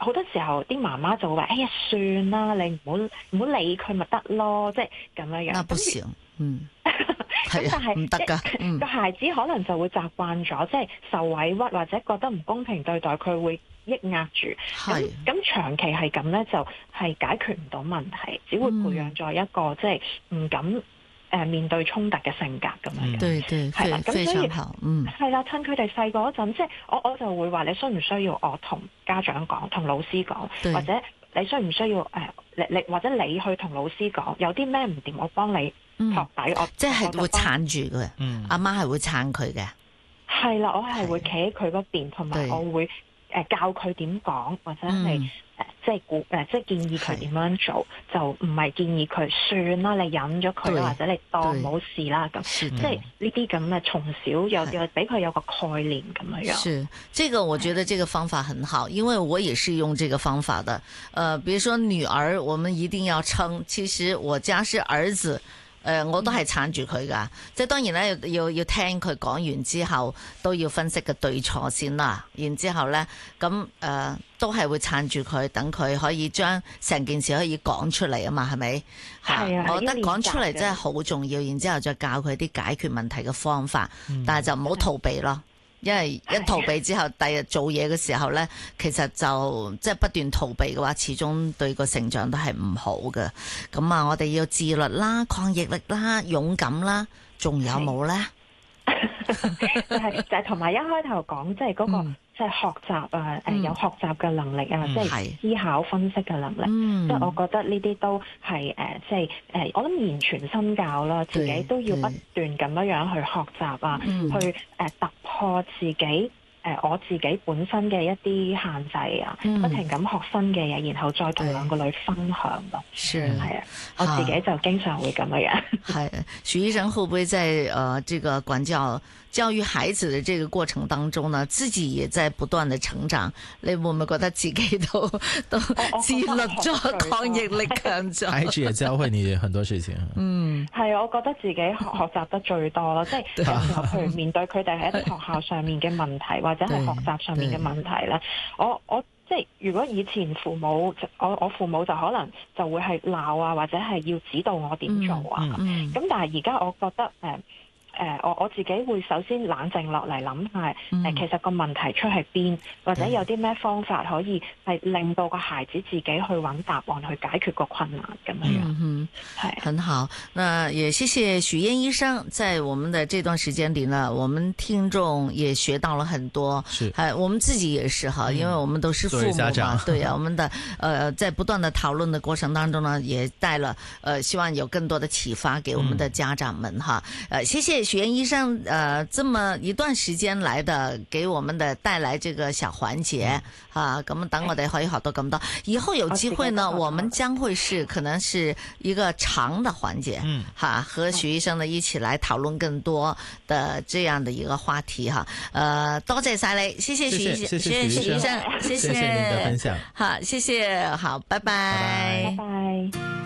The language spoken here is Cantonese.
好多時候啲媽媽就會話：哎呀，算啦，你唔好理佢咪得咯，即係咁樣樣。 那不行， 咁但係唔得㗎， 個孩子可能就會習慣咗，即係受委屈或者覺得唔公平對待，佢會抑壓住。咁長期係咁咧，就係解決唔到問題，只會培養咗一個即係唔敢面對衝突嘅性格咁樣。 對對，係啦，咁所以係啦，趁佢哋細個嗰陣，即係我就會話你需唔需要我同家長講，同老師講，或者你需唔需要你或者你去同老師講，有啲咩唔掂，我幫你托底，我即係會撐住佢，阿媽係會撐佢嘅。係啦，我係會企喺佢嗰邊，同埋我會教佢點講，或者係即係建議佢點樣做，就唔係建議佢算啦，你忍咗佢，或者你當冇事啦咁。即係呢啲咁嘅，從小又俾佢有個概念咁樣。 是，這個我覺得這個方法很好，因為我也是用這個方法的。比如說女兒，我們一定要撐。其實我家是兒子。我都係撐住佢噶，即係當然咧要聽佢講完之後，都要分析個對錯先啦。然之後咧，咁都係會撐住佢，等佢可以將成件事可以講出嚟啊嘛，係咪？ 係啊， 我覺得講出嚟真係好重要。然之後再教佢啲解決問題嘅方法，但係就唔好逃避咯。因為一逃避之後，第日做嘢嘅時候呢，其實就即係不斷逃避嘅話，始終對個成長都係唔好嘅。咁啊，我哋要自律啦、抗逆力啦、勇敢啦，仲有冇呢？ 就係同埋一開頭講，即係嗰個即係學習啊，有學習嘅能力啊，即係思考分析嘅能力。即係我覺得呢啲都係即係我諗言傳身教啦，自己都要不斷咁樣去學習啊，去突破自己。我自己本身嘅一啲限制啊，不停咁學新嘅嘢，然後再同兩個女分享咯。係啊，我自己就經常會咁樣。 係，許醫生會不會在這個管教育孩子的這個過程當中呢，自己也在不斷的成長？你會唔會覺得自己都自律咗，抗逆力強咗？ 孩子也教會你很多事情。 係啊，我覺得自己學習得最多咯，即係有時候譬如面對佢哋喺一啲學校上面嘅問題，或者係學習上面嘅問題咧，我即係如果以前我父母就可能就會係鬧啊，或者係要指導我點做啊，咁但係而家我覺得我自己會首先冷靜落嚟諗下，其實個問題出喺邊，或者有啲咩方法可以係令到個孩子自己去揾答案，去解決個困難咁樣。 很好。那也謝謝許燕醫生，在我們的這段時間裏呢，我們聽眾也學到了很多。我們自己也是哈，因為我們都是父母嘛，對啊，我們的在不斷的討論的過程當中呢，也帶了希望有更多的啟發給我們的家長們哈。謝謝許燕醫生，這麼一段時間來的給我們的帶來這個小環節咁等我哋可以學到咁多。以後有機會呢，我們將會是可能是一個長的環節，和許醫生呢一起來討論更多的這樣的一個話題哈。多謝晒你，謝謝許醫生，謝謝許醫生，謝謝你的分享。好，謝謝，好，拜拜， 拜拜。